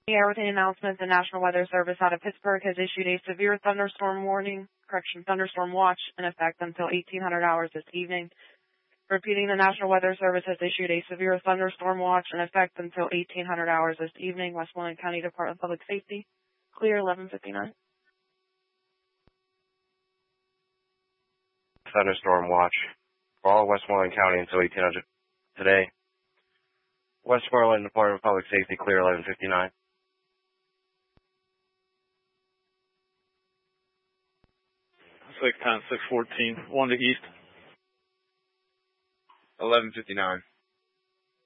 The air announcement, the National Weather Service out of Pittsburgh has issued a severe thunderstorm warning, thunderstorm watch in effect until 1800 hours this evening. Repeating, the National Weather Service has issued a severe thunderstorm watch in effect until 1800 hours this evening. Westmoreland County Department of Public Safety. Clear 11:59. Thunderstorm watch for all Westmoreland County until 1800 today. Westmoreland Department of Public Safety, clear 11:59. 610, 614, 1 to east. 11:59.